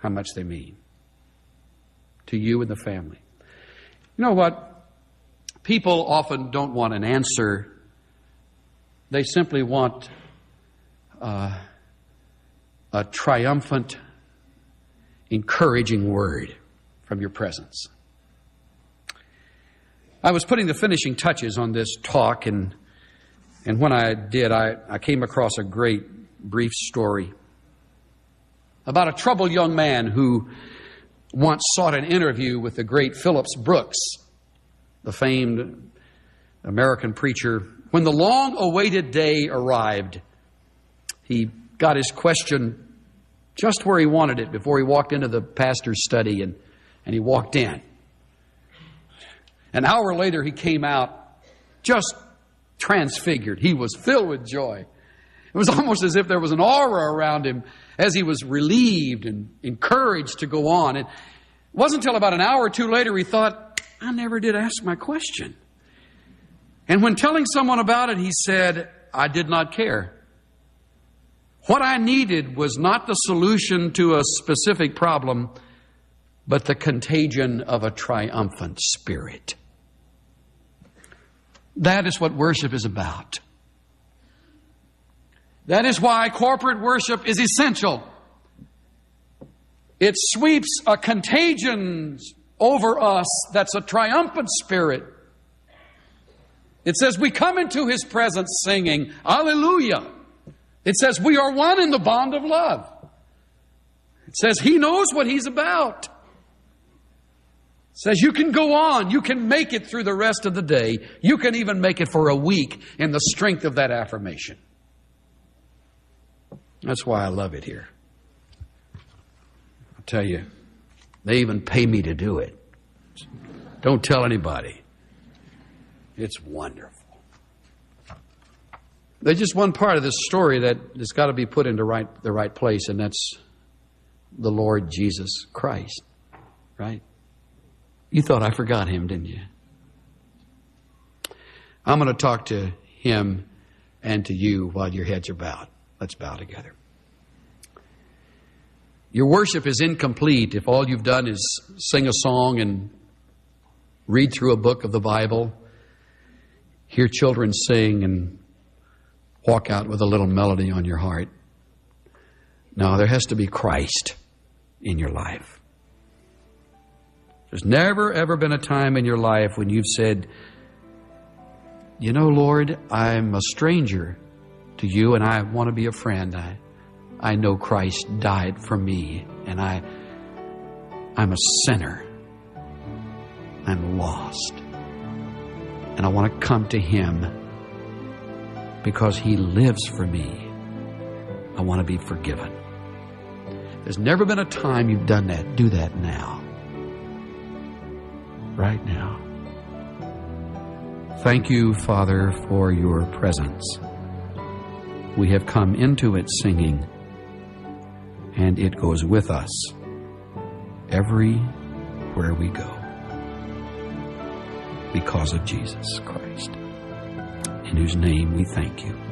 how much they mean to you and the family. You know what? People often don't want an answer. They simply want a triumphant, encouraging word from your presence. I was putting the finishing touches on this talk, and when I did, I came across a great brief story about a troubled young man who once sought an interview with the great Phillips Brooks, the famed American preacher. When the long-awaited day arrived, he got his question just where he wanted it before he walked into the pastor's study, and he walked in. An hour later, he came out just transfigured. He was filled with joy. It was almost as if there was an aura around him as he was relieved and encouraged to go on. It wasn't until about an hour or two later he thought, I never did ask my question. And when telling someone about it, he said, I did not care. What I needed was not the solution to a specific problem, but the contagion of a triumphant spirit. That is what worship is about. That is why corporate worship is essential. It sweeps a contagion over us that's a triumphant spirit. It says we come into His presence singing, Hallelujah. It says we are one in the bond of love. It says He knows what He's about. It says you can go on. You can make it through the rest of the day. You can even make it for a week in the strength of that affirmation. That's why I love it here. I'll tell you, they even pay me to do it. Don't tell anybody. It's wonderful. There's just one part of this story that has got to be put into the right place, and that's the Lord Jesus Christ, right? You thought I forgot Him, didn't you? I'm going to talk to Him and to you while your heads are bowed. Let's bow together. Your worship is incomplete if all you've done is sing a song and read through a book of the Bible, hear children sing, and walk out with a little melody on your heart. No, there has to be Christ in your life. There's never, ever been a time in your life when you've said, you know, Lord, I'm a stranger to you and I want to be a friend. I know Christ died for me and I'm a sinner. I'm lost. And I want to come to Him because He lives for me. I want to be forgiven. There's never been a time you've done that. Do that now. Right now. Thank you, Father, for your presence. We have come into it singing, and it goes with us everywhere we go because of Jesus Christ, in whose name we thank you.